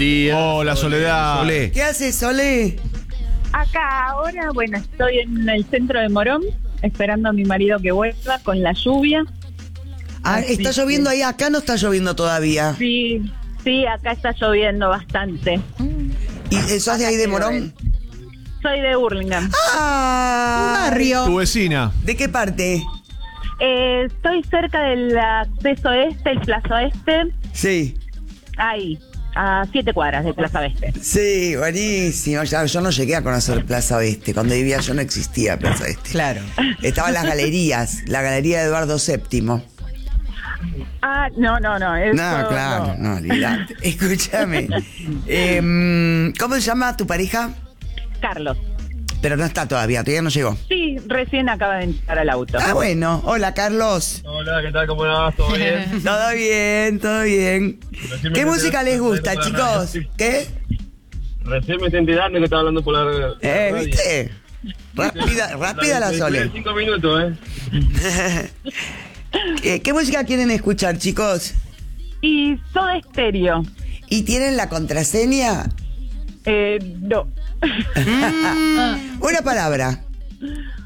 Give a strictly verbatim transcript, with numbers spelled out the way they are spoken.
Hola, Soledad. Solé. ¿Qué haces, Solé? Acá ahora, bueno, estoy en el centro de Morón, esperando a mi marido que vuelva con la lluvia. Ah, Así ¿está lloviendo que- ahí? Acá no está lloviendo todavía. Sí, sí, acá está lloviendo bastante. ¿Y eh, sos de ahí de Morón? Soy de Burlingame. Ah, Barrio. Tu vecina. ¿De qué parte? Eh, estoy cerca del acceso este, el Plaza Este, Sí, ahí, a siete cuadras de Plaza Este. sí, buenísimo. Ya, yo no llegué a conocer Plaza Oeste. Cuando vivía yo no existía Plaza Oeste. Claro. Estaban las galerías, la galería de Eduardo séptimo. Ah, no, no, no. Eso No, claro, no, olvidate. Escúchame. Em, ¿Cómo se llama tu pareja? Carlos. Pero no está todavía, todavía no llegó. Sí, recién acaba de entrar al auto. Ah, bueno. Hola, Carlos. Hola, ¿qué tal? ¿Cómo vas? ¿Todo bien? Todo bien, todo bien. Recién ¿Qué me música enteré- les gusta, por la chicos? radio. ¿Qué? Recién me estoy enterando que estaba hablando por la radio. Eh, ¿viste? Rápida, rápida la Sole. Cinco minutos, ¿eh? ¿Qué, qué música quieren escuchar, chicos? Y Soda Stereo. ¿Y tienen la contraseña? Eh, no. Una palabra.